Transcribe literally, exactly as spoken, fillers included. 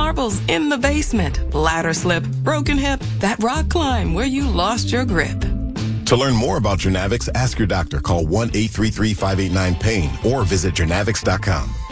marbles in the basement, ladder slip, broken hip, that rock climb where you lost your grip. To learn more about Jernavix, ask your doctor. Call one eight three three, five eight nine, PAIN or visit Jernavix dot com.